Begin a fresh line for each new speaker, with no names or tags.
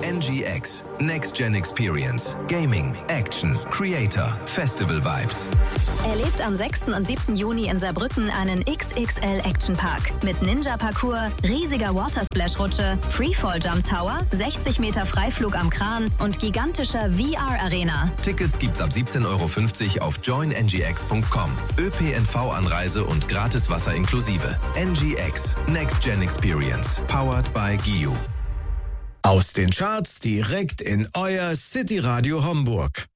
NGX. Next Gen Experience. Gaming, Action, Creator, Festival Vibes.
Erlebt am 6. und 7. Juni in Saarbrücken einen XXL Action Park mit Ninja-Parcours, riesiger Watersplash-Rutsche, Freefall-Jump Tower, 60 Meter Freiflug am Kran und gigantischer VR-Arena.
Tickets gibt's ab 17,50 € auf joinngx.com. ÖPNV-Anreise und gratis Wasser inklusive. NGX. Next Gen Experience. Powered by GIU.
Aus den Charts direkt in euer City Radio Homburg.